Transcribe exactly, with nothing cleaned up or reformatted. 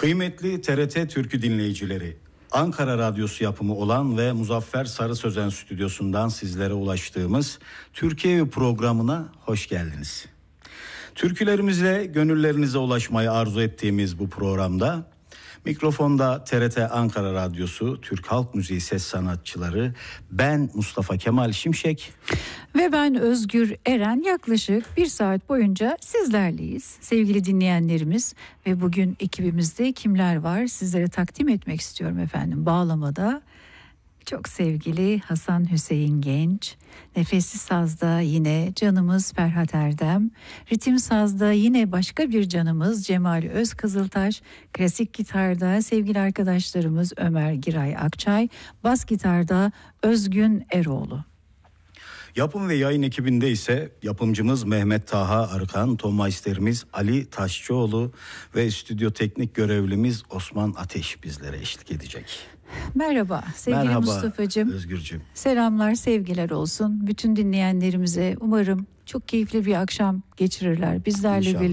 Kıymetli T R T Türkü dinleyicileri, Ankara Radyosu yapımı olan ve Muzaffer Sarı Sözen stüdyosundan sizlere ulaştığımız Türkiye Evi programına hoş geldiniz. Türkülerimizle gönüllerinize ulaşmayı arzu ettiğimiz bu programda mikrofonda T R T Ankara Radyosu Türk Halk Müziği ses sanatçıları, ben Mustafa Kemal Şimşek ve ben Özgür Eren yaklaşık bir saat boyunca sizlerleyiz sevgili dinleyenlerimiz. Ve bugün ekibimizde kimler var sizlere takdim etmek istiyorum efendim. Bağlamada çok sevgili Hasan Hüseyin Genç, Nefesli Saz'da yine canımız Ferhat Erdem, Ritim Saz'da yine başka bir canımız Cemal Özkızıltaş, klasik gitarda sevgili arkadaşlarımız Ömer Giray Akçay, bas gitarda Özgün Eroğlu. Yapım ve yayın ekibinde ise yapımcımız Mehmet Taha Arıkan, tonmeisterimiz Ali Taşçıoğlu ve stüdyo teknik görevlimiz Osman Ateş bizlere eşlik edecek. Merhaba sevgili Merhaba, Mustafa'cığım. Özgürcüğüm. Selamlar, sevgiler olsun bütün dinleyenlerimize. Umarım çok keyifli bir akşam geçirirler bizlerle İnşallah. birlikte.